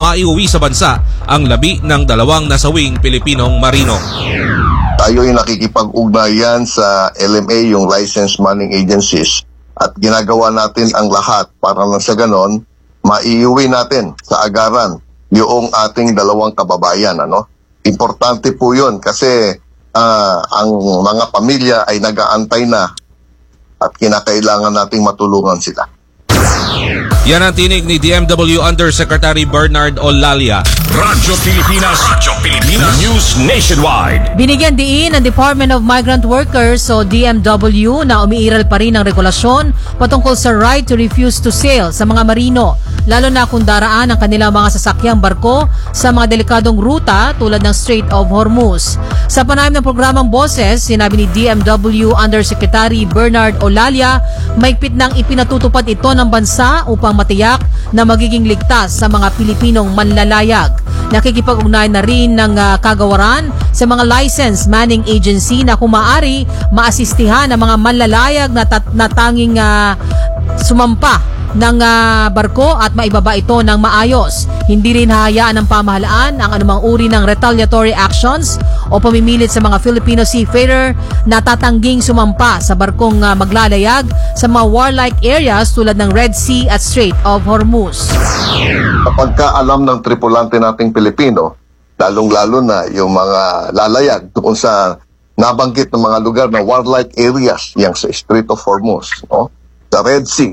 maiuwi sa bansa ang labi ng dalawang nasawing Pilipinong marino. Tayo ay nakikipag-ugnayan sa LMA, yung Licensed Manning Agencies, at ginagawa natin ang lahat para lang sa ganon, maiuwi natin sa agaran yung ating dalawang kababayan. Importante po yun kasi ang mga pamilya ay nag-aantay na at kinakailangan nating matulungan sila. Yan ang tinig ni DMW Undersecretary Bernard Olalia. Radyo Pilipinas News Nationwide. Binigyan diin ng Department of Migrant Workers o DMW na umiiral pa rin ang regulasyon patungkol sa right to refuse to sail sa mga marino, lalo na kung daraan ang kanilang mga sasakyang barko sa mga delikadong ruta tulad ng Strait of Hormuz. Sa panayam ng programang Boses, sinabi ni DMW Undersecretary Bernard Olalia, mahigpit nang ipinatutupad ito ng bansa upang matiyak na magiging ligtas sa mga Pilipinong manlalayag. Nakikipag-ugnay na rin ng kagawaran sa mga licensed manning agency na kung maaari maasistihan ang mga manlalayag na tanging sumampa ng barko at maibaba ito ng maayos. Hindi rin hahayaan ng pamahalaan ang anumang uri ng retaliatory actions o pamimilit sa mga Filipino seafarer na tatangging sumampa sa barkong maglalayag sa mga warlike areas tulad ng Red Sea at Strait of Hormuz. Kapag alam ng tripulante nating Pilipino, lalong-lalo na yung mga lalayag doon sa nabanggit ng mga lugar na warlike areas, yung sa Strait of Hormuz, sa Red Sea,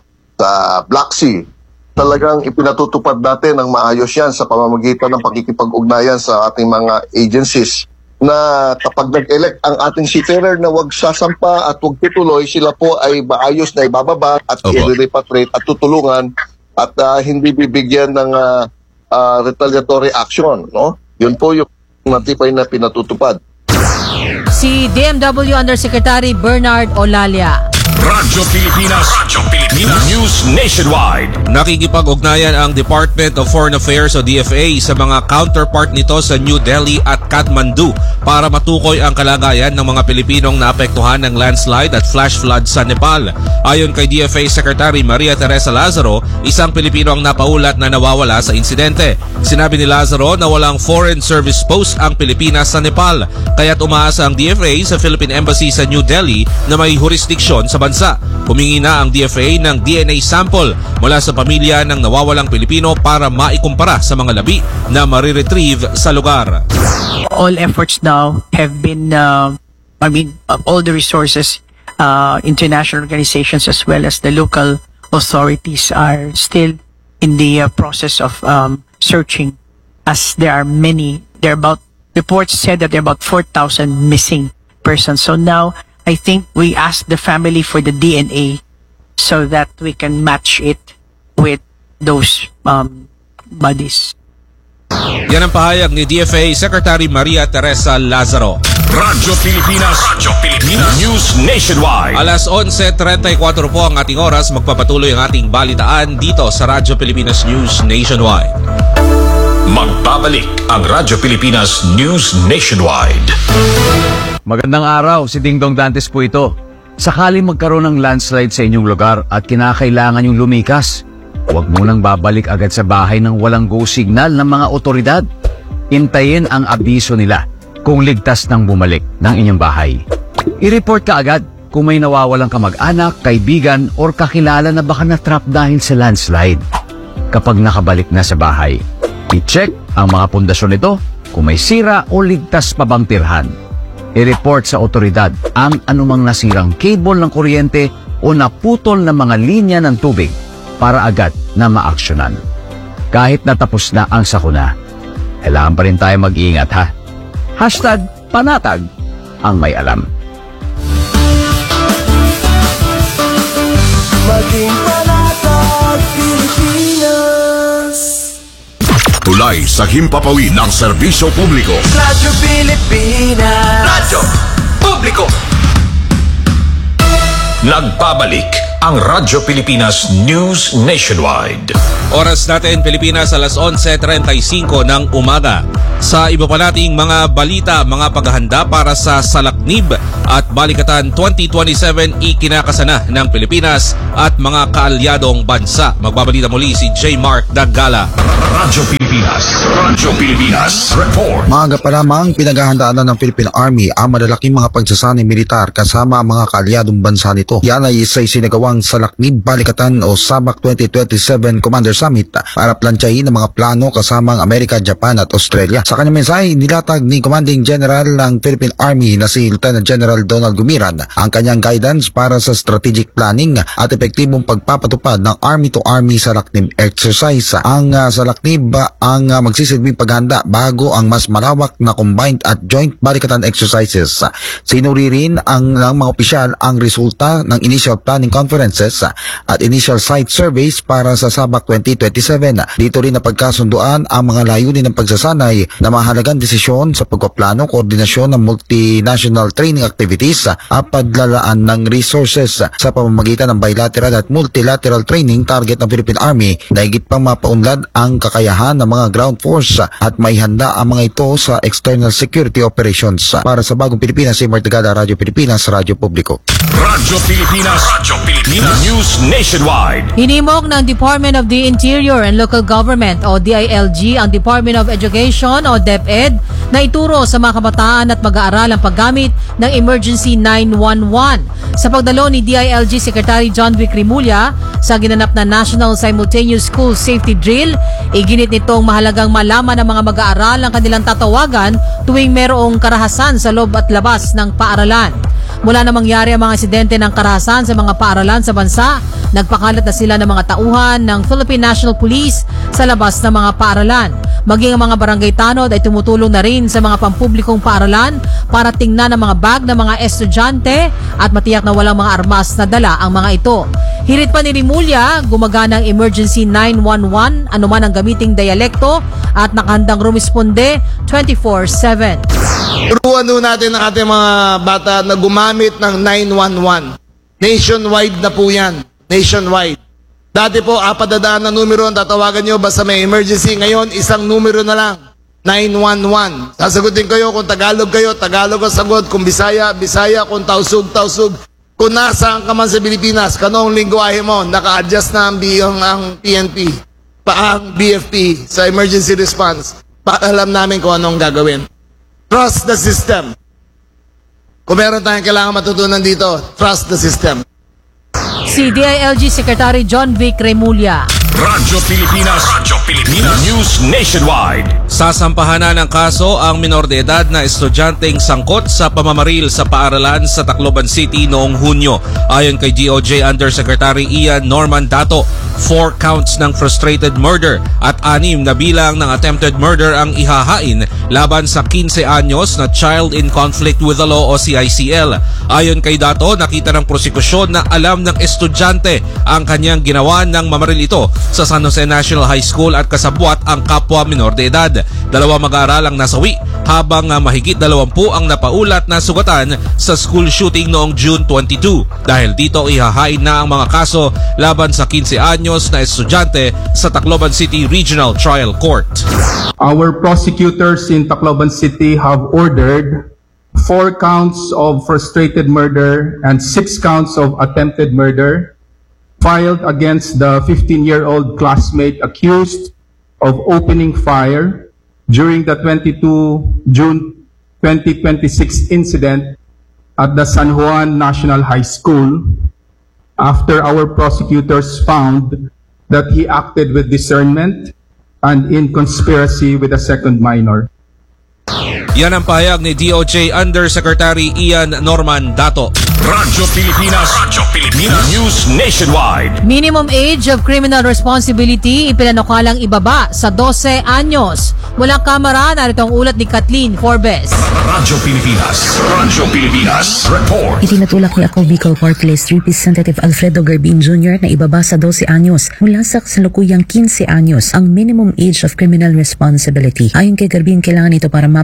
sa Black Sea, talagang ipinatutupad natin ng maayos yan sa pamamagitan ng pakikipag-ugnayan sa ating mga agencies na kapag nag-elect ang ating seafarer na wag sasampa at wag tutuloy, sila po ay maayos na ibababa at i-repatriate at tutulungan at hindi bibigyan ng retaliatory action. Yun po yung natipay na pinatutupad. Si DMW Undersecretary Bernard Olalia. Radyo Pilipinas News Nationwide. Nakikipag-ugnayan ang Department of Foreign Affairs o DFA sa mga counterpart nito sa New Delhi at Kathmandu para matukoy ang kalagayan ng mga Pilipinong naapektuhan ng landslide at flash flood sa Nepal. Ayon kay DFA Secretary Maria Teresa Lazaro, isang Pilipino ang napaulat na nawawala sa insidente. Sinabi ni Lazaro na walang foreign service post ang Pilipinas sa Nepal, kaya't umaasa ang DFA sa Philippine Embassy sa New Delhi na may jurisdiksyon sa bansa. Humingi na ang DFA ng DNA sample mula sa pamilya ng nawawalang Pilipino para maikumpara sa mga labi na mariretrieve sa lugar. All efforts now have been, all the resources, international organizations as well as the local authorities are still in the process of searching, as there are many. Reports said that there are about 4,000 missing persons. So now, I think we asked the family for the DNA so that we can match it with those bodies. Yan ang pahayag ni DFA Secretary Maria Teresa Lazaro. Radyo Pilipinas News Nationwide. Alas 11:34 po ang ating oras. Magpapatuloy ang ating balitaan dito sa Radyo Pilipinas News Nationwide. Magbabalik ang Radyo Pilipinas News Nationwide. Magandang araw, si Dingdong Dantes po ito. Sakaling magkaroon ng landslide sa inyong lugar at kinakailangan yung lumikas, huwag munang babalik agad sa bahay ng walang go signal ng mga otoridad. Hintayin ang abiso nila kung ligtas nang bumalik ng inyong bahay. I-report ka agad kung may nawawalang kamag-anak, kaibigan, or kakilala na baka na-trap dahil sa landslide. Kapag nakabalik na sa bahay, i-check ang mga pundasyon nito kung may sira o ligtas pa bang tirhan. I-report sa otoridad ang anumang nasirang cable ng kuryente o naputol na mga linya ng tubig para agad na maaksyonan. Kahit natapos na ang sakuna, kailangan pa rin tayo mag-iingat, ha? #panatag ang may alam. Maging panatag Pilipinas. Tulay sa himpapawid ng serbisyo publiko. Radyo Pilipinas. Radyo Publiko. Nagbabalik ang Radyo Pilipinas News Nationwide. Oras natin Pilipinas alas 11:35 ng umaga. Sa iba pa nating mga balita, mga paghahanda para sa Salaknib at Balikatan 2027 ikinakasana ng Pilipinas at mga kaalyadong bansa. Magbabalita muli si J. Mark Daggala. Radyo Pilipinas Report. Maaga pa lamang pinaghahandaan na ng Philippine Army ang malalaking mga pagsasanay militar kasama ang mga kaalyadong bansa nito. Yan ay isa'y sinagawang Salaknib Balikatan o SABAC 2027 Commander Summit para plantsahin ang mga plano kasama ang Amerika, Japan at Australia. Sa kanyang mensahe, nilatag ni Commanding General ng Philippine Army na si Lieutenant General Donald Gumiran ang kanyang guidance para sa strategic planning at epektibong pagpapatupad ng Army-to-Army Salaknib exercise. Ang Salaknib ang magsisilbing paghanda bago ang mas malawak na combined at joint balikatan exercises. Sinuri rin ng mga opisyal ang resulta ng initial planning conferences at initial site surveys para sa SABAC 2027. Dito rin napagkasunduan ang mga layunin ng pagsasanay na mahalagang desisyon sa pagpaplano, koordinasyon ng multinational training activities at paglalaan ng resources sa pamamagitan ng bilateral at multilateral training target ng Philippine Army na higit pang mapaunlad ang kakayahan ng mga ground force at may handa ang mga ito sa external security operations. Para sa Bagong Pilipinas, si Martigada, Radyo Pilipinas, Radyo Publiko. Radyo Pilipinas News Nationwide. Hinimok ng Department of the Interior and Local Government o DILG ang Department of Education o DepEd na ituro sa mga kabataan at mag-aaral ang paggamit ng Emergency 911. Sa pagdalo ni DILG Secretary John Vic Rimulya sa ginanap na National Simultaneous School Safety Drill, iginit nitong mahalagang malaman ng mga mag-aaral ang kanilang tatawagan tuwing merong karahasan sa loob at labas ng paaralan. Mula na mangyari ang mga insidente ng karahasan sa mga paaralan sa bansa, nagpakalat na sila ng mga tauhan ng Philippine National Police sa labas ng mga paaralan. Maging ang mga barangay tanod ay tumutulong na rin sa mga pampublikong paaralan para tingnan ang mga bag ng mga estudyante at matiyak na walang mga armas na dala ang mga ito. Hirit pa ni Rimulya, gumagana ang Emergency 911 anuman ang gamiting dialekto at nakahandang rumisponde 24/7. Turuan nun natin ang ating mga bata na gumamit ng 911. Nationwide na po yan. Nationwide. Dati po, 400 na numero ang tatawagan nyo basta may emergency. Ngayon, isang numero na lang. 911. Sasagutin kayo kung Tagalog kayo, Tagalog ang sagot. Kung Bisaya, Bisaya. Kung Tausug, Tausug. Kung nasaan ka man sa Pilipinas, kanong lingwahe mo, naka-adjust na ang PNP, ang BFP sa emergency response para alam namin kung anong gagawin. Trust the system. Kung meron tayong kailangan matutunan dito, trust the system. Si DILG Secretary John Vic Rimulya. Radyo Pilipinas News Nationwide. Sasampahan na ng kaso ang minor de edad na estudyanteng sangkot sa pamamaril sa paaralan sa Tacloban City noong Hunyo. Ayon kay DOJ Undersecretary Ian Norman Dato, 4 counts ng frustrated murder at 6 na bilang ng attempted murder ang ihahain laban sa 15 anyos na Child in Conflict with the Law o CICL. Ayon kay Dato, nakita ng prosekusyon na alam ng estudyante ang kanyang ginawa ng mamaril ito sa San Jose National High School at kasabwat ang kapwa minor de edad. 2 mag-aaral ang nasawi habang mahigit 20 ang napaulat na sugatan sa school shooting noong June 22. Dahil dito ihahain na ang mga kaso laban sa 15 anyos na estudyante sa Tacloban City Regional Trial Court. Our prosecutors in Tacloban City have ordered 4 counts of frustrated murder and 6 counts of attempted murder filed against the 15-year-old classmate accused of opening fire during the 22 June 2026 incident at the San Juan National High School after our prosecutors found that he acted with discernment and in conspiracy with a second minor. Yan ang pahayag ni DOJ Undersecretary Ian Norman Dato. Radyo Pilipinas News Nationwide. Minimum age of criminal responsibility ipinanukalang ibaba sa 12 anyos. Mula kamera, narito ang ulat ni Kathleen Forbes. Radyo Pilipinas Report. Itinatulak ni ako Bicol Park List Representative Alfredo Garbin Jr. na ibaba sa 12 anyos mula sa kasalukuyang 15 anyos ang minimum age of criminal responsibility. Ayon kay Garbin, kailangan ito para mapanagot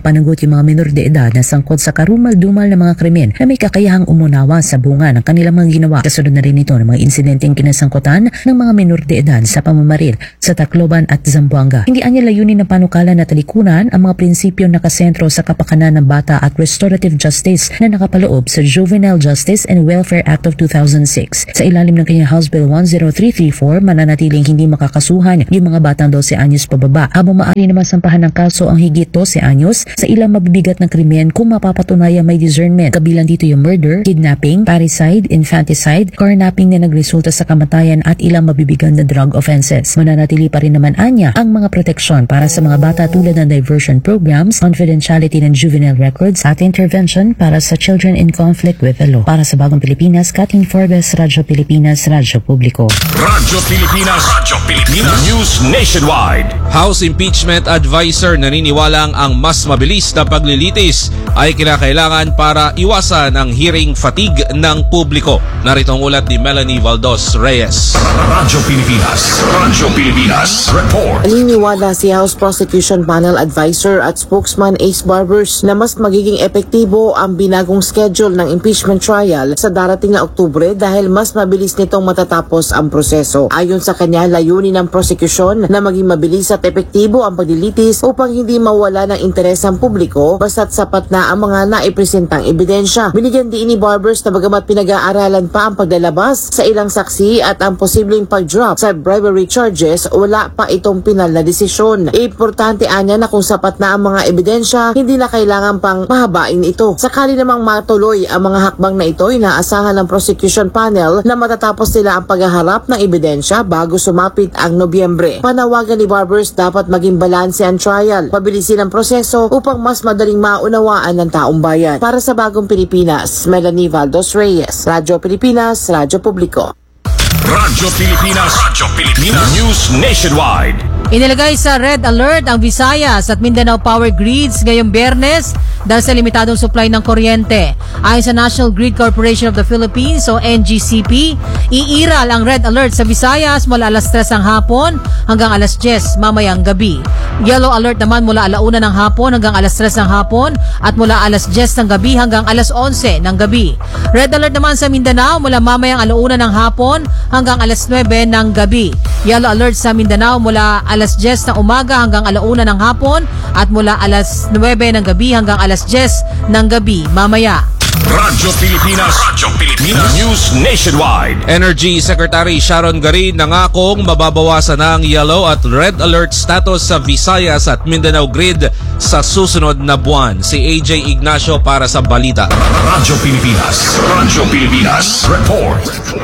yung mga minor de edad na sangkot sa karumal-dumal na mga krimen na may kakayahang umunawa sa bunga ng kanilang mga ginawa. Kasunod na rin ito ng mga insidenteng kinasangkutan ng mga minor de edad sa pamamaril sa Tacloban at Zamboanga. Hindi anya layunin ng panukala na talikuran ang mga prinsipyo nakasentro sa kapakanan ng bata at restorative justice na nakapaloob sa Juvenile Justice and Welfare Act of 2006. Sa ilalim ng kanyang House Bill 10334, mananatiling hindi makakasuhan yung mga batang 12 anyos pababa, habang maaari naman sampahan ng kaso ang higit 12 anyos sa ilang mabibigat na krimen kung mapapatunayan may discernment. Kabilang dito yung murder, kidnapping, parricide, infanticide, carnapping na nagresulta sa kamatayan at ilang mabibigan na drug offenses. Mananatili pa rin naman anya ang mga proteksyon para sa mga bata tulad ng diversion programs, confidentiality ng juvenile records at intervention para sa children in conflict with the law. Para sa Bagong Pilipinas, Kathleen Forbes, Radyo Pilipinas, Radyo Publiko. Radyo Pilipinas. Radyo Pilipinas. News Nationwide. House Impeachment Advisor naniniwalang ang mas mabilis na paglilitis ay kinakailangan para iwasan ang hearing fatigue ng publiko. Narito ang ulat ni Melanie Valdos Reyes. Radyo Pilipinas. Radyo Pilipinas. Report. Naniniwala si House Prosecution Panel Advisor at spokesman Ace Barbers na mas magiging epektibo ang binagong schedule ng impeachment trial sa darating na Oktubre dahil mas mabilis nitong matatapos ang proseso. Ayon sa kanya, layunin ng prosecution na maging mabilis at epektibo ang paglilitis upang hindi mawala ng interes ang publiko basta't sapat na ang mga naipresentang ebidensya. Binigyan din ni Barbers na bagamat pinag-aaralan pa ang paglalabas sa ilang saksi at ang posibleng pag-drop sa bribery charges, wala pa itong pinal na desisyon. Importante anya na kung sapat na ang mga ebidensya, hindi na kailangan pang mahabain ito. Sakali namang matuloy ang mga hakbang na ito, inaasahan ng prosecution panel na matatapos nila ang paghaharap ng ebidensya bago sumapit ang Nobyembre. Panawagan ni Barbers dapat maging balanse ang trial, pabilisin ang proseso upang mas madaling maunawaan ng taong bayan. Para sa Bagong Pilipinas, Melanie Valdos Reyes, Radyo Pilipinas, Radyo Publiko. Radyo Pilipinas. Radyo Pilipinas. News Nationwide. Inilagay sa red alert ang Visayas at Mindanao Power Grids ngayong Biyernes dahil sa limitadong supply ng kuryente. Ayon sa National Grid Corporation of the Philippines o NGCP, iiral ang red alert sa Visayas mula alas 3 ng hapon hanggang alas 10 mamayang gabi. Yellow alert naman mula alauna ng hapon hanggang alas 3 ng hapon at mula alas 10 ng gabi hanggang alas 11 ng gabi. Red alert naman sa Mindanao mula mamayang alauna ng hapon hanggang alas 9 ng gabi. Yellow alert sa Mindanao mula alas 10 ng umaga hanggang alauna ng hapon at mula alas 9 ng gabi hanggang alas 10 ng gabi mamaya. Radyo Pilipinas. Radyo Pilipinas. News Nationwide. Energy Secretary Sharon Garin nangakong mababawasan na ang yellow at red alert status sa Visayas at Mindanao Grid sa susunod na buwan. Si AJ Ignacio para sa balita. Radyo Pilipinas. Radyo Pilipinas. Report.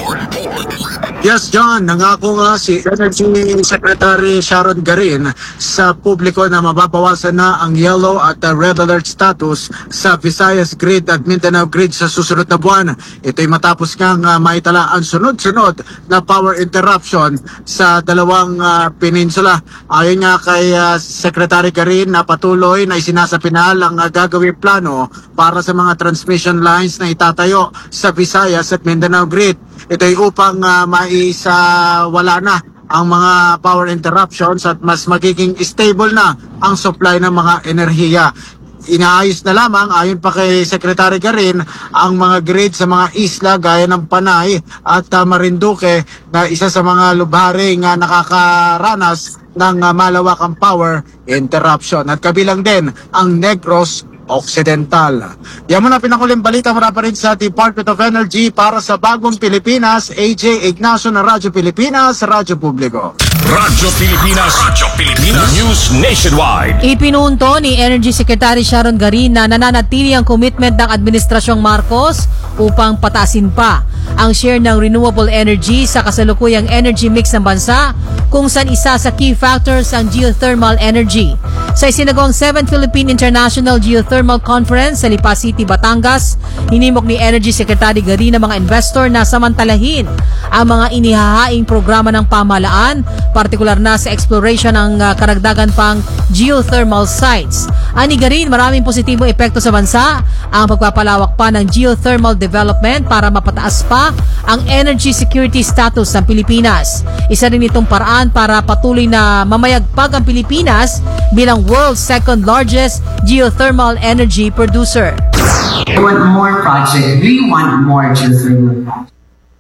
Yes, John, nangako nga si Energy Secretary Sharon Garin sa publiko na mababawasan na ang yellow at red alert status sa Visayas Grid at Mindanao Grid sa susunod na buwan. Ito'y matapos ngang maitala ang sunod-sunod na power interruption sa dalawang peninsula. Ayon nga kay Secretary Garin na patuloy na isinasapinal ang gagawing plano para sa mga transmission lines na itatayo sa Visayas at Mindanao Grid. Ito'y upang maisawala na ang mga power interruptions at mas magiging stable na ang supply ng mga enerhiya. Inaayos na lamang, ayon pa kay Secretary Garin, ang mga grid sa mga isla gaya ng Panay at Marinduque na isa sa mga lubharing nakakaranas ng malawakang power interruption. At kabilang din ang Negros Occidental. Yan muna pinakuling balita mula pa rin sa Department of Energy para sa Bagong Pilipinas, AJ Ignacio na Radyo Pilipinas, Radyo Publiko. Radyo Pilipinas. Radyo Pilipinas. News Nationwide. Ipinunto ni Energy Secretary Sharon Garin na nananatili ang commitment ng Administrasyong Marcos upang pataasin pa ang share ng renewable energy sa kasalukuyang energy mix ng bansa, kung saan isa sa key factors ang geothermal energy. Sa isinagawang 7th Philippine International Geothermal Conference sa Lipa City, Batangas, hinimok ni Energy Secretary Garin ng mga investor na samantalahin ang mga inihahaing programa ng pamahalaan, partikular na sa exploration ng karagdagan pang geothermal sites. Ani Garin, maraming positibong epekto sa bansa ang pagpapalawak pa ng geothermal development para mapataas pa ang energy security status ng Pilipinas. Isa rin itong paraan para patuloy na mamayagpag ang Pilipinas bilang world's second largest geothermal energy producer. We want more projects. We want more geothermal projects.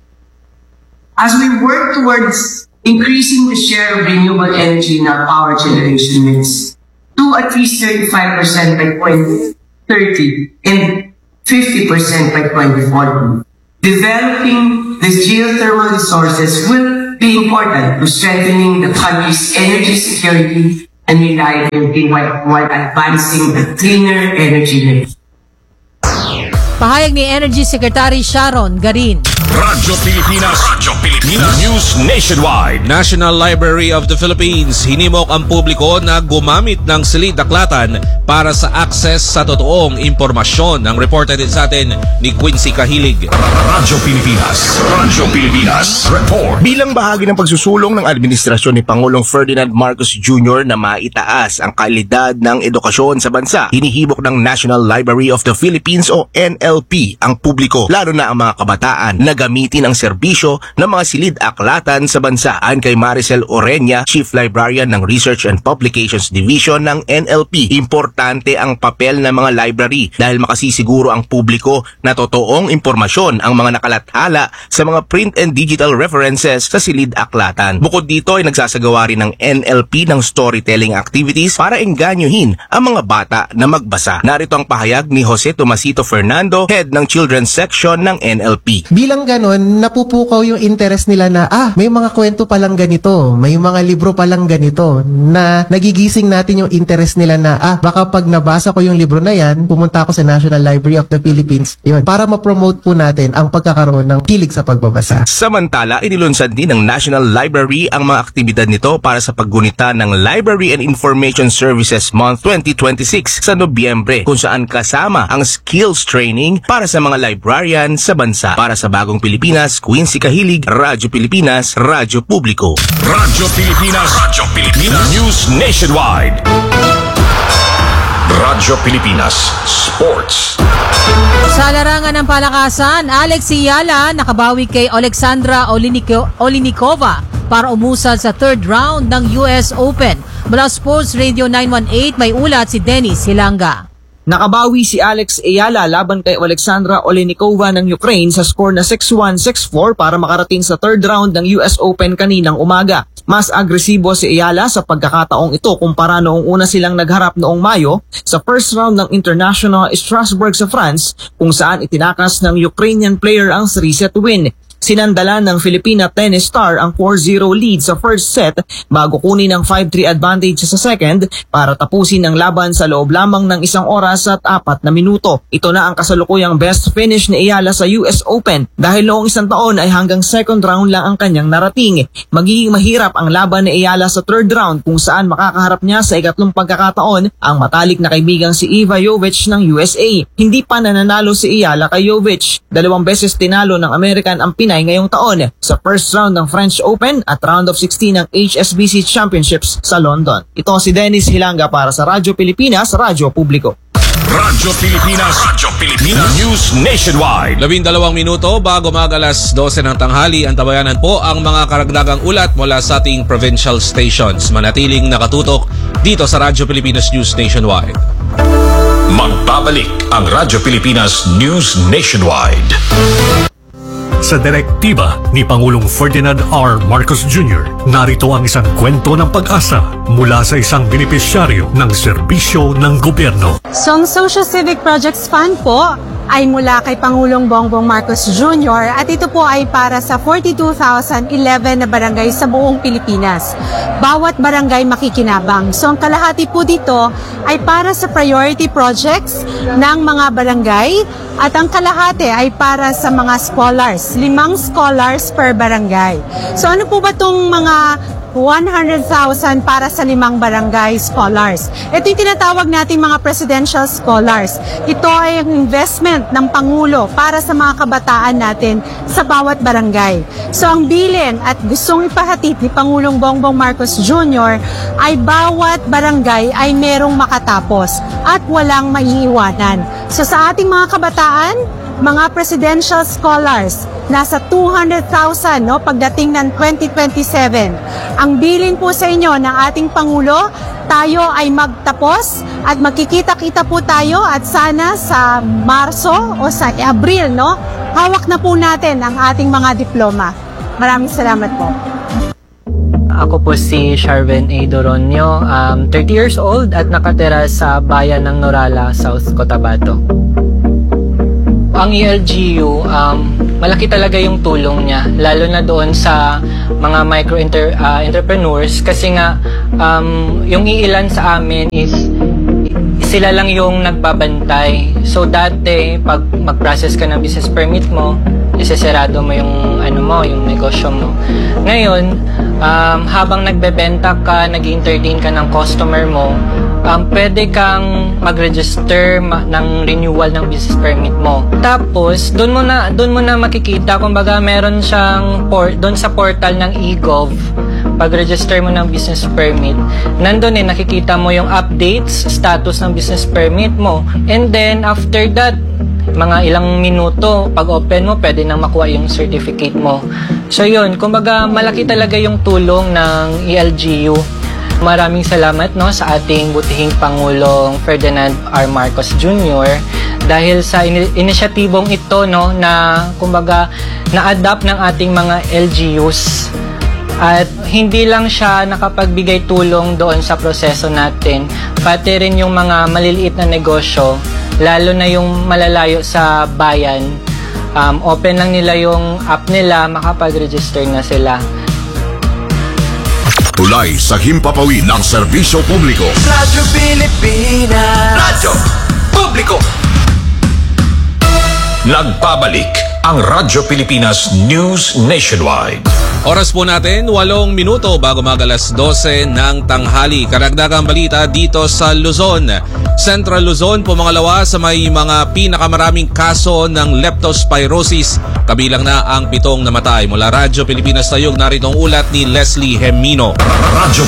As we work towards increasing the share of renewable energy in our power generation mix to at least 35% by 2030 and 50% by 2040, developing these geothermal resources will be important to strengthening the country's energy security and reliability while advancing a cleaner energy mix. Pahayag ni Energy Secretary Sharon Garin. Radyo Pilipinas. News Nationwide. National Library of the Philippines hinimok ang publiko na gumamit ng silid-aklatan para sa access sa totoong impormasyon. Ang reported din sa atin ni Quincy Kahilig. Radyo Pilipinas. Report. Bilang bahagi ng pagsusulong ng administrasyon ni Pangulong Ferdinand Marcos Jr. na maitaas ang kalidad ng edukasyon sa bansa, hinihibok ng National Library of the Philippines o NLP ang publiko, lalo na ang mga kabataan, na gamitin ang serbisyo ng mga silid-aklatan sa bansa. Ayon kay Maricel Orenya, Chief Librarian ng Research and Publications Division ng NLP, importante ang papel ng mga library dahil makasisiguro ang publiko na totoong impormasyon ang mga nakalathala sa mga print and digital references sa silid-aklatan. Bukod dito ay nagsasagawa rin ng NLP ng storytelling activities para engganyohin ang mga bata na magbasa. Narito ang pahayag ni Jose Tomasito Fernando, head ng Children's Section ng NLP. Bilang ganon, napupukaw yung interest nila na, may mga kwento palang ganito, may mga libro palang ganito, na nagigising natin yung interest nila na, baka pag nabasa ko yung libro na yan, pumunta ako sa National Library of the Philippines, yun, para ma-promote po natin ang pagkakaroon ng kilig sa pagbabasa. Samantala, inilunsad din ng National Library ang mga aktibidad nito para sa paggunita ng Library and Information Services Month 2026 sa Nobyembre, kung saan kasama ang skills training para sa mga librarian sa bansa. Para sa Bagong Pilipinas, Quincy Kahilig, Radyo Pilipinas, Radyo Publiko. Radyo Pilipinas. News Nationwide. Radyo Pilipinas Sports. Sa larangan ng palakasan, Alex Ayala nakabawi kay Alexandra Olinikova para umusad sa third round ng US Open. Mula Sports Radio 918, may ulat si Dennis Hilanga. Nakabawi si Alex Ayala laban kay Alexandra Olinikova ng Ukraine sa score na 6-1, 6-4 para makarating sa third round ng US Open kaninang umaga. Mas agresibo si Ayala sa pagkakataong ito kumpara noong una silang nagharap noong Mayo sa first round ng International Strasbourg sa France, kung saan itinakas ng Ukrainian player ang 3-set win. Sinandala ng Filipina tennis star ang 4-0 lead sa first set bago kunin ang 5-3 advantage sa second para tapusin ang laban sa loob lamang ng 1 oras at 4 na minuto. Ito na ang kasalukuyang best finish ni Ayala sa US Open dahil noong 1 taon ay hanggang second round lang ang kanyang narating. Magiging mahirap ang laban ni Ayala sa third round kung saan makakaharap niya sa ikatlong pagkakataon ang matalik na kaibigang si Eva Jovic ng USA. Hindi pa nananalo si Ayala kay Jovic. 2 beses tinalo ng American ang Pinay ngayong taon sa first round ng French Open at round of 16 ng HSBC Championships sa London. Ito si Dennis Hilanga para sa Radyo Pilipinas, Radyo Publiko. Radyo Pilipinas. News Nationwide. 12 minuto bago mag-alas 12 ng tanghali, antabayanan po ang mga karagdagang ulat mula sa ating provincial stations. Manatiling nakatutok dito sa Radyo Pilipinas News Nationwide. Magbabalik ang Radyo Pilipinas News Nationwide. Sa direktiba ni Pangulong Ferdinand R. Marcos Jr., narito ang isang kwento ng pag-asa mula sa isang benepisyaryo ng serbisyo ng gobyerno. So, ang Social Civic Projects Fund po ay mula kay Pangulong Bongbong Marcos Jr. at ito po ay para sa 42,011 na barangay sa buong Pilipinas. Bawat barangay makikinabang. So ang kalahati po dito ay para sa priority projects ng mga barangay at ang kalahati ay para sa mga scholars. 5 scholars per barangay. So ano po ba itong mga 100,000 para sa 5 barangay scholars? Ito yung tinatawag nating mga presidential scholars. Ito ay ang investment ng Pangulo para sa mga kabataan natin sa bawat barangay. So ang bilin at gustong ipahatid ni Pangulong Bongbong Marcos Jr. ay bawat barangay ay merong makatapos at walang maiiwanan. So sa ating mga kabataan, mga presidential scholars, nasa 200,000 pagdating ng 2027. Ang bilin po sa inyo ng ating Pangulo tayo ay magtapos at magkikita-kita po tayo at sana sa Marso o sa Abril, no? Hawak na po natin ang ating mga diploma. Maraming salamat po. Ako po si Sharven A. Doronio, 30 years old at nakatira sa bayan ng Norala, South Cotabato. Ang ELGU, malaki talaga yung tulong niya, lalo na doon sa mga micro-entrepreneurs kasi nga yung iilan sa amin is sila lang yung nagbabantay. So dati, pag mag-process ka ng business permit mo, isesarado mo yung yung negosyo mo. Ngayon, habang nagbebenta ka, nag-entertain ka ng customer mo, pwede kang mag-register ng renewal ng business permit mo. Tapos, doon mo na makikita, kumbaga meron siyang doon sa portal ng eGov, pag-register mo ng business permit, nandun nakikita mo yung updates, status ng business permit mo. And then, after that, mga ilang minuto, pag open mo, pwede nang makuha yung certificate mo. So yun, kumbaga malaki talaga yung tulong ng ELGU. Maraming salamat sa ating butihing Pangulong Ferdinand R. Marcos Jr. dahil sa inisyatibong ito na kumbaga na-adapt ng ating mga LGUs. At hindi lang siya nakapagbigay tulong doon sa proseso natin, pati rin yung mga maliliit na negosyo, lalo na yung malalayo sa bayan. Open lang nila yung app nila, makapag-register na sila. Tulay sa himpapawid ng serbisyo publiko. Radyo Pilipinas. Radyo Publiko. Nagbabalik ang Radyo Pilipinas News Nationwide. Oras po natin, 8 minuto bago mag-alas 12 ng tanghali. Karagdagang balita dito sa Luzon. Central Luzon, pumangalawa sa may mga pinakamaraming kaso ng leptospirosis. Kabilang na ang 7 namatay. Mula Radyo Pilipinas Tayog, narito ang ulat ni Leslie Hemino. Radyo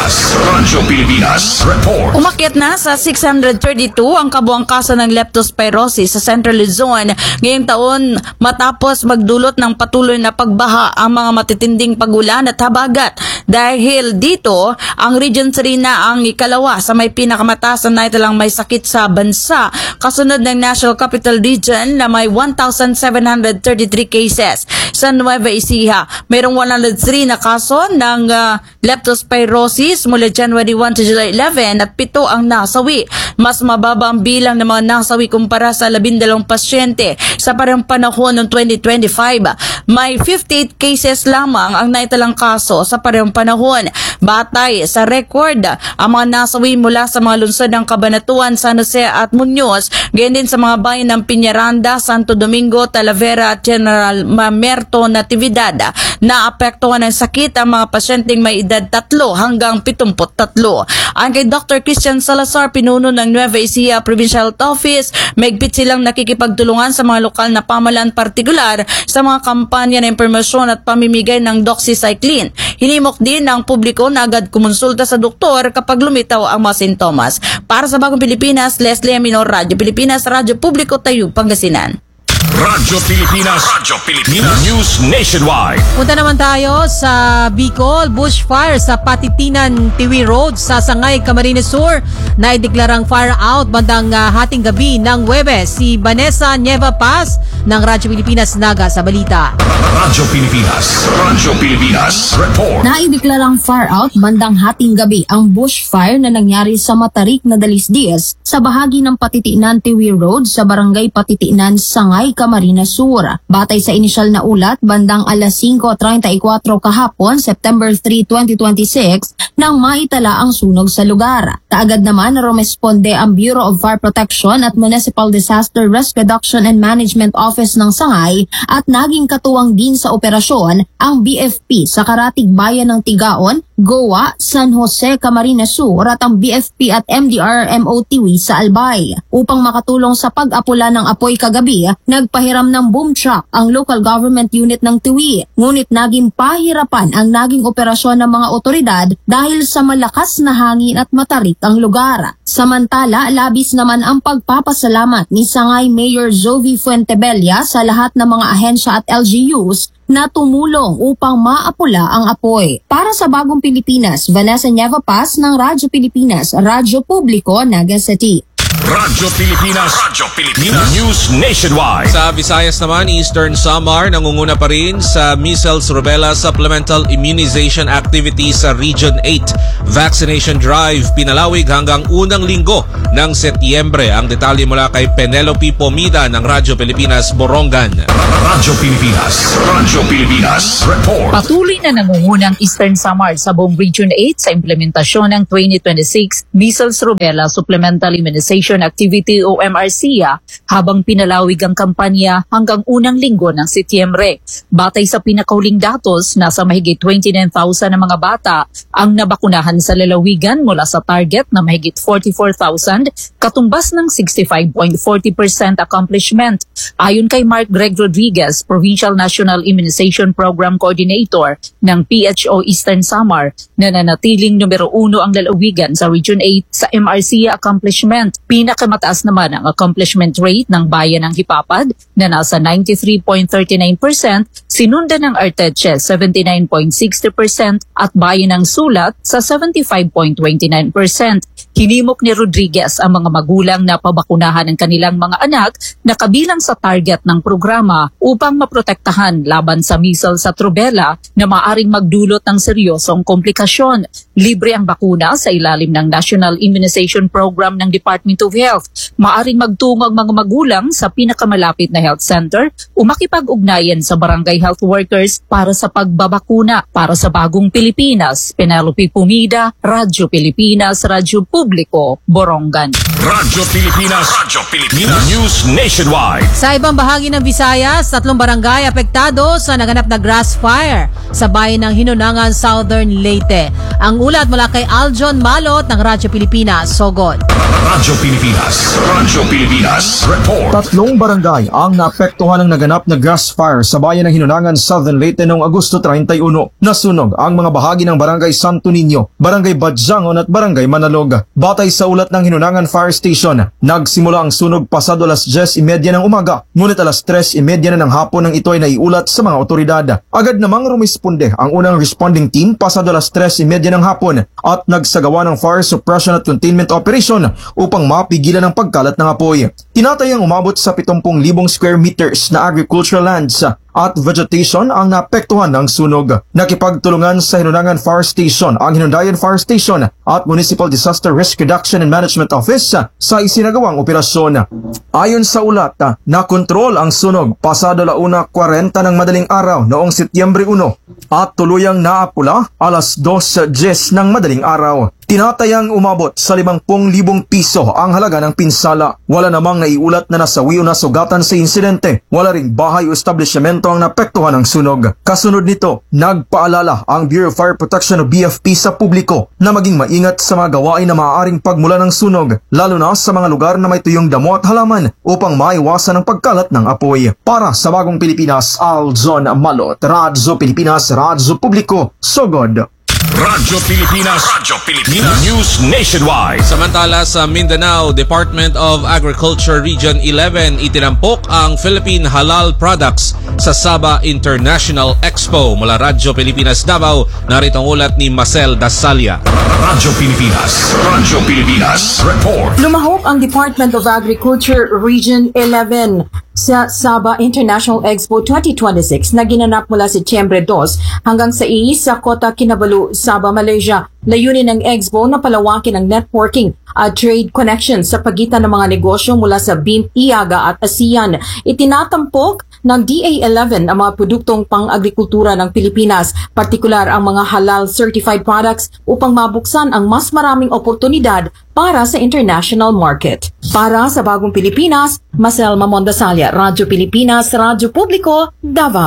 Pilipinas Report. Umakyat na sa 632 ang kabuang kaso ng leptospirosis sa Central Luzon ngayong taon matapos magdulot ng patuloy na pagbaha ang mga matitinding pagulan at habagat. Dahil dito, ang Region 3 na ang ikalawa sa may pinakamataas na ito lang may sakit sa bansa, kasunod ng National Capital Region na may 1,733 cases. Sa Nueva Ecija, mayroong 103 na kaso ng leptospirosis mula January 1 to July 11 at 7 ang nasawi. Mas mababa ang bilang ng mga nasawi kumpara sa 12 pasyente sa parang panahon noong 2025. May 58 cases lamang ang naitalang kaso sa parehong panahon. Batay sa record, ang mga nasawi mula sa mga lungsod ng Cabanatuan, San Jose at Muñoz, gayon din sa mga bayan ng Piñaranda, Santo Domingo, Talavera at General Mamerto Natividad. Naapektuhan ng sakit ang mga pasyenteng may edad 3 hanggang 73. Ayon kay Dr. Christian Salazar, pinuno ng Nueva Ecija Provincial Health Office, mahigpit silang nakikipagtulungan sa mga lokal na pamahalaan, partikular sa mga kampanya ng impormasyon at pamimigay ng doxycycline. Hinimok din ng publiko na agad kumonsulta sa doktor kapag lumitaw ang mga sintomas. Para sa Bagong Pilipinas, Leslie Aminor, Radyo Pilipinas, Radyo Publiko, Tayug, Pangasinan. Radyo Pilipinas News Nationwide. Punta naman tayo sa Bicol. Bushfire sa Patitinan, Tiwi Road sa Sangay, Camarines Sur na ideklarang fire out bandang hating gabi ng Huwebes. Si Vanessa Nieva Paz ng Radyo Pilipinas Naga sa balita. Radyo Pilipinas Report. Naideklarang fire out bandang hating gabi ang bushfire na nangyari sa Matarik na Dalisdias sa bahagi ng Patitinan, Tiwi Road sa Barangay Patitinan, Sangay, Camarines Sur. Batay sa inisyal na ulat, bandang alas 5:34 kahapon, September 3, 2026, nang maitala ang sunog sa lugar. Kaagad naman rumesponde ang Bureau of Fire Protection at Municipal Disaster Risk Reduction and Management Office ng Sangay at naging katuwang din sa operasyon ang BFP sa Karatig Bayan ng Tigaon, Goa, San Jose, Camarines Sur at ang BFP at MDR-MOTW sa Albay. Upang makatulong sa pag-apula ng apoy kagabi, nagpa nagpahiram ng boom truck ang local government unit ng Tiwi. Ngunit naging pahirapan ang naging operasyon ng mga otoridad dahil sa malakas na hangin at matarik ang lugar. Samantala, labis naman ang pagpapasalamat ni Sangay Mayor Zoe Fuentebella sa lahat ng mga ahensya at LGUs na tumulong upang maapula ang apoy. Para sa Bagong Pilipinas, Vanessa Nieva Paz ng Radyo Pilipinas, Radyo Publiko, Naga City. Radyo Pilipinas. News Nationwide. Sa Visayas naman, Eastern Samar nangunguna pa rin sa measles rubella supplemental immunization activity sa Region 8. Vaccination drive pinalawig hanggang unang linggo ng Setyembre. Ang detalye mula kay Penelope Pomida ng Radyo Pilipinas, Borongan. Radyo Pilipinas. Report. Patuloy na nangungunang Eastern Samar sa buong Region 8 sa implementasyon ng 2026 measles rubella supplemental immunization activity o MRCA habang pinalawig ang kampanya hanggang unang linggo ng Setyembre. Batay sa pinakahuling datos, nasa mahigit 29,000 na mga bata ang nabakunahan sa lalawigan mula sa target na mahigit 44,000, katumbas ng 65.40% accomplishment. Ayon kay Mark Greg Rodriguez, Provincial National Immunization Program Coordinator ng PHO Eastern Samar, nananatiling numero 1 ang lalawigan sa Region 8 sa MRCA accomplishment. Pinakamataas naman ang accomplishment rate ng bayan ng Hipapad na nasa 93.39%, sinundan ng Arteche 79.60% at bayan ng Sulat sa 75.29%. Hinimok ni Rodriguez ang mga magulang na pabakunahan ng kanilang mga anak na kabilang sa target ng programa upang maprotektahan laban sa measles at rubella na maaring magdulot ng seryosong komplikasyon. Libre ang bakuna sa ilalim ng National Immunization Program ng Department of Health. Maaring magtungo ang mga magulang sa pinakamalapit na health center o makipag-ugnayan sa barangay health workers para sa pagbabakuna. Para sa Bagong Pilipinas, Penelope Pumida, Radyo Pilipinas, Radyo Publiko, Borongan. Radyo Pilipinas. News Nationwide. Sa ibang bahagi ng Visayas, 3 barangay apektado sa naganap na grass fire sa bayan ng Hinunangan, Southern Leyte. Ang ulat mula kay Aljon Malot ng Radyo Pilipinas, Sogod. Radyo Pilipinas. Report. 3 barangay ang naapektuhan ng naganap na grass fire sa bayan ng Hinunangan, Southern Leyte noong Agosto 31. Nasunog ang mga bahagi ng Barangay Santo Niño, Barangay Badjangon at Barangay Manalog. Batay sa ulat ng Hinunangan Fire Station, nagsimula ang sunog pasado alas 10:30 ng umaga, ngunit alas 3:30 na ng hapon nang ito ay naiulat sa mga otoridad. Agad namang rumisponde ang unang responding team pasado alas 3:30 ng hapon at nagsagawa ng fire suppression at containment operation upang mapigilan ang pagkalat ng apoy. Tinatayang umabot sa 70,000 square meters na agricultural lands at vegetation ang naapektuhan ng sunog. Nakipagtulungan sa Hinunangan Fire Station ang Hinundayan Fire Station at Municipal Disaster Risk Reduction and Management Office sa isinagawang operasyon. Ayon sa ulat, nakontrol ang sunog pasado 1:40 ng madaling araw noong Setyembre 1 at tuluyang naapula alas 2:10 ng madaling araw. Tinatayang umabot sa 50,000 piso ang halaga ng pinsala. Wala namang naiulat na nasawi o nasugatan sa insidente. Wala ring bahay o establishmento ang napektuhan ng sunog. Kasunod nito, nagpaalala ang Bureau of Fire Protection o BFP sa publiko na maging maingat sa mga gawain na maaaring pagmula ng sunog, lalo na sa mga lugar na may tuyong damo at halaman upang maiwasan ang pagkalat ng apoy. Para sa Bagong Pilipinas, Aljon Malot, Radyo Pilipinas, Radyo Publiko, Sogod. Radyo Pilipinas. News Nationwide. Samantala sa Mindanao, Department of Agriculture Region 11 itinampok ang Philippine Halal Products sa Sabah International Expo. Mula Radyo Pilipinas Davao, narito ang ulat ni Marcel Dasalia. Radyo Pilipinas. Report. Lumahok ang Department of Agriculture Region 11 sa Sabah International Expo 2026 na ginanap mula Setyembre 2 hanggang sa sa Kota Kinabalu, Sabah, Malaysia. Layunin ng Expo na palawakin ang networking at trade connections sa pagitan ng mga negosyo mula sa BIM, IAGA at ASEAN. Itinatampok ng DA11 ang mga produktong pang-agrikultura ng Pilipinas, partikular ang mga halal certified products upang mabuksan ang mas maraming oportunidad para sa international market. Para sa Bagong Pilipinas, Marcel Mamondasalia, Radyo Pilipinas, Radyo Publiko, Davao.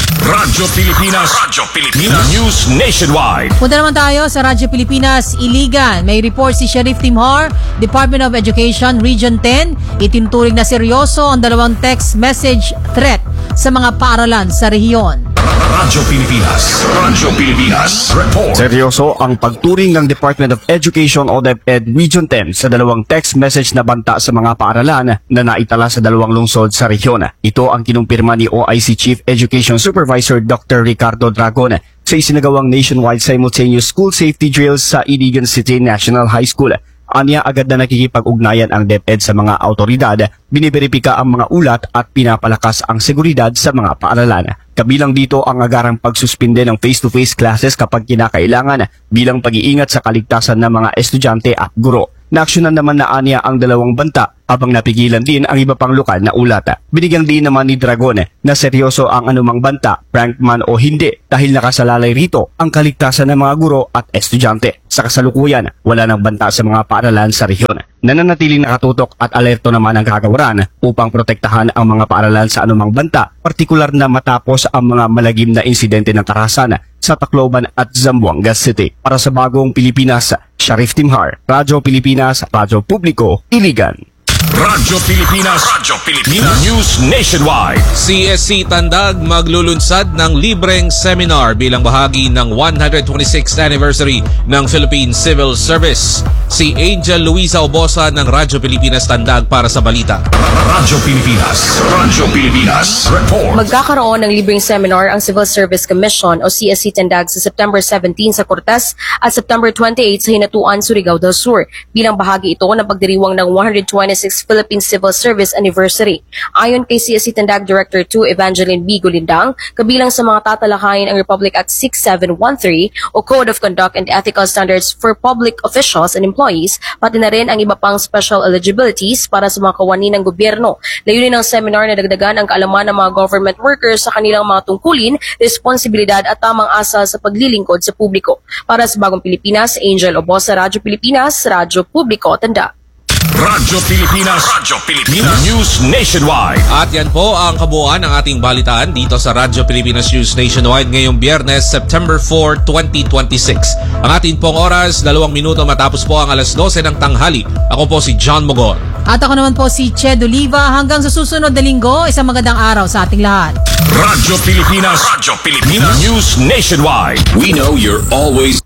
Radyo Pilipinas. Radyo Pilipinas. News Nationwide. Punta naman tayo sa Radyo Pilipinas, Iligan. May report si Sheriff Timhar, Department of Education, Region 10. Itinuturing na seryoso ang dalawang text message threat sa mga paaralan sa rehiyon. Radyo Pilipinas. Radyo Pilipinas. Report. Seryoso ang pagturing ng Department of Education o DepEd Region 10 sa dalawang text message na banta sa mga paaralan na naitala sa dalawang lungsod sa rehiyon. Ito ang kinumpirma ni OIC Chief Education Supervisor Dr. Ricardo Dragon sa isinagawang nationwide simultaneous school safety drills sa Iligan City National High School. Anya agad na nakikipag-ugnayan ang DepEd sa mga autoridad, biniberipika ang mga ulat at pinapalakas ang seguridad sa mga paaralan. Kabilang dito ang agarang pagsuspinde ng face-to-face classes kapag kinakailangan bilang pag-iingat sa kaligtasan ng mga estudyante at guro. Naaksyonan naman na anya ang dalawang banta habang napigilan din ang iba pang lokal na ulat. Binigyan din naman ni Dragon na seryoso ang anumang banta, prank man o hindi, dahil nakasalalay rito ang kaligtasan ng mga guro at estudyante. Sa kasalukuyan, wala nang banta sa mga paaralan sa rehiyon. Nananatiling nakatutok at alerto naman ang kagawaran upang protektahan ang mga paaralan sa anumang banta, partikular na matapos ang mga malagim na insidente ng karahasan sa Tacloban at Zamboanga City. Para sa Bagong Pilipinas, Sheriff Timhar, Radyo Pilipinas, Radyo Publiko, Iligan. Radyo Pilipinas. Radyo Pilipinas. News Nationwide. CSC Tandag maglulunsad ng libreng seminar bilang bahagi ng 126th anniversary ng Philippine Civil Service. Si Angel Luisa Obosa ng Radyo Pilipinas Tandag para sa balita. Radyo Pilipinas. Radyo Pilipinas. Report. Magkakaroon ng libreng seminar ang Civil Service Commission o CSC Tandag sa September 17 sa Cortes at September 28 sa Hinatuan, Surigao del Sur bilang bahagi ito ng pagdiriwang ng 126th Philippine Civil Service Anniversary. Ayon kay CSC Tandag Director 2 Evangeline B. Gulindang, kabilang sa mga tatalakayin ang Republic Act 6713 o Code of Conduct and Ethical Standards for Public Officials and Employees, pati na rin ang iba pang special eligibilities para sa mga kawani ng gobyerno. Layunin ng seminar na dagdagan ang kaalaman ng mga government workers sa kanilang mga tungkulin, responsibilidad at tamang asal sa paglilingkod sa publiko. Para sa Bagong Pilipinas, Angel Obosa, Radyo Pilipinas, Radyo Publiko, Tandag. Radyo Pilipinas. Radyo Pilipinas. News Nationwide. At yan po ang kabuuan ng ating balitaan dito sa Radyo Pilipinas News Nationwide ngayong Biyernes, September 4, 2026. Ang ating pong oras, 2 minuto matapos po ang alas 12 ng tanghali. Ako po si John Mogon. At ako naman po si Ched Oliva. Hanggang sa susunod na linggo, isang magandang araw sa ating lahat. Radyo Pilipinas. Radyo Pilipinas. News Nationwide. We know you're always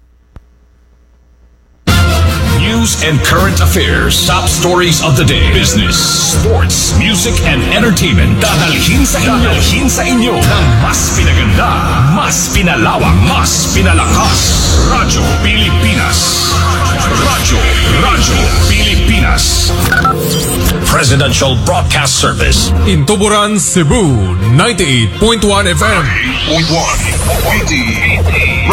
news and current affairs, top stories of the day, business, sports, music, and entertainment. Dadalhin sa inyo ng mas pinaganda, mas pinalawak, mas pinalakas. Radyo Pilipinas. Radyo Pilipinas. Presidential Broadcast Service. In Tuburan, Cebu, 98.1 FM. 98.1.